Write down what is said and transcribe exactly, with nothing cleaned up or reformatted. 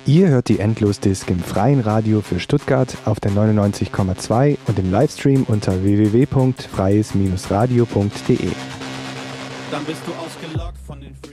Ihr hört die Endlosdisk im freien Radio für Stuttgart auf der neunundneunzig Komma zwei und im Livestream unter w w w punkt freies Bindestrich radio punkt d e. Dann bist du ausgelockt von den